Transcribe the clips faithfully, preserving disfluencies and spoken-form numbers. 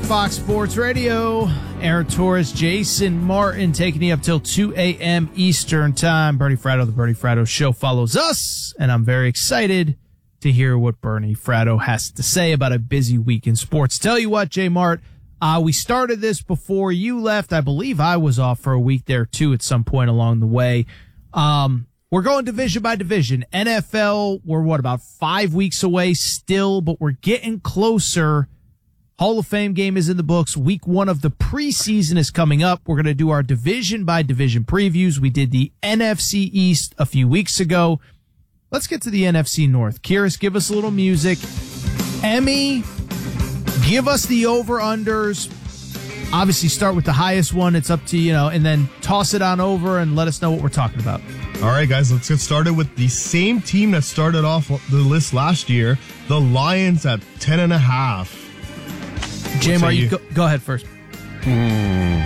Fox Sports Radio. Aaron Torres, Jason Martin taking you up till two a.m. Eastern Time. Bernie Fratto, the Bernie Fratto Show follows us, and I'm very excited to hear what Bernie Fratto has to say about a busy week in sports. Tell you what, J Mart, uh, we started this before you left. I believe I was off for a week there, too, at some point along the way. Um, we're going division by division. N F L, we're, what, about five weeks away still, but we're getting closer. Hall of Fame game is in the books. Week one of the preseason is coming up. We're going to do our division by division previews. We did the N F C East a few weeks ago. Let's get to the N F C North. Kyrus, give us a little music. Emmy, give us the over-unders. Obviously, start with the highest one. It's up to, you know, and then toss it on over and let us know what we're talking about. All right, guys, let's get started with the same team that started off the list last year, the Lions at ten and a half. J-Mar, you go, go ahead first. Hmm.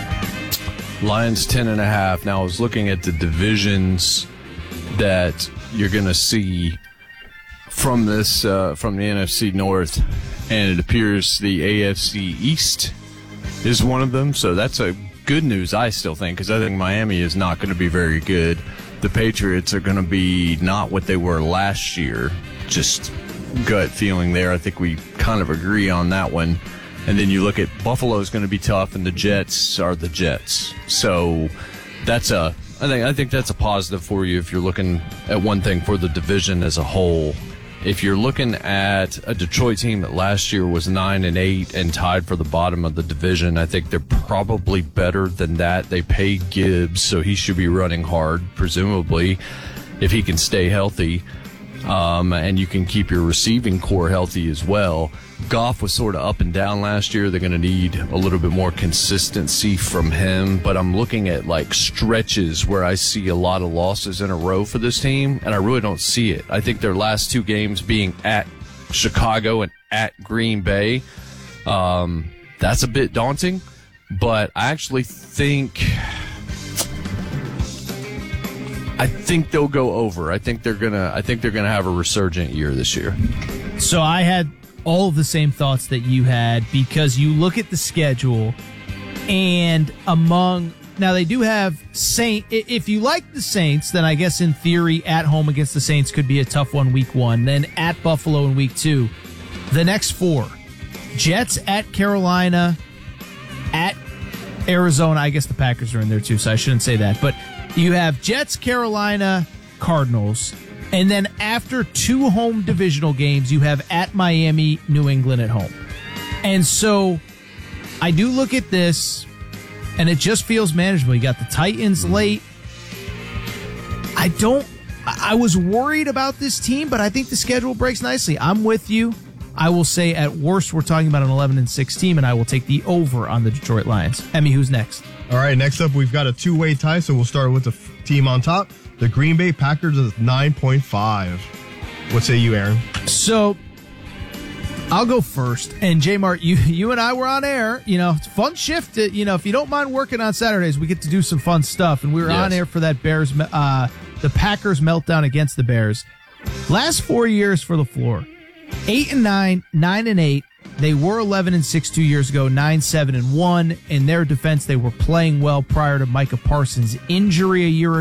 Lions ten and a half. Now, I was looking at the divisions that you're going to see from this, uh, from the N F C North, and it appears the A F C East is one of them. So that's a good news, I still think, because I think Miami is not going to be very good. The Patriots are going to be not what they were last year. Just gut feeling there. I think we kind of agree on that one. And then you look at Buffalo's going to be tough, and the Jets are the Jets. So that's a, I think, I think that's a positive for you if you're looking at one thing for the division as a whole. If you're looking at a Detroit team that last year was nine and eight and tied for the bottom of the division, I think they're probably better than that. They paid Gibbs, so he should be running hard, presumably, if he can stay healthy. Um, and you can keep your receiving core healthy as well. Goff was sort of up and down last year. They're going to need a little bit more consistency from him. But I'm looking at like stretches where I see a lot of losses in a row for this team, and I really don't see it. I think their last two games being at Chicago and at Green Bay, um, that's a bit daunting. But I actually think... I think they'll go over. I think they're gonna. I think they're gonna have a resurgent year this year. So I had all of the same thoughts that you had, because you look at the schedule, and among now they do have Saint. If you like the Saints, then I guess in theory at home against the Saints could be a tough one week one. Then at Buffalo in week two, the next four: Jets at Carolina, at Arizona. I guess the Packers are in there too, so I shouldn't say that, but. You have Jets, Carolina, Cardinals, and then after two home divisional games, you have at Miami, New England at home. And so I do look at this, and it just feels manageable. You got the Titans late. I don't, I was worried about this team, but I think the schedule breaks nicely. I'm with you. I will say at worst, we're talking about an eleven and six team, and I will take the over on the Detroit Lions. Emmy, who's next? All right, next up, we've got a two-way tie, so we'll start with the f- team on top. The Green Bay Packers is nine point five. What say you, Aaron? So, I'll go first. And, J-Mart, you you and I were on air. You know, it's a fun shift. To, you know, if you don't mind working on Saturdays, we get to do some fun stuff. And we were yes. on air for that Bears, uh, the Packers meltdown against the Bears. Last four years for the floor. Eight and nine, nine and eight. They were eleven and six two years ago, nine, seven and one. In their defense, they were playing well prior to Micah Parsons' injury a year ago.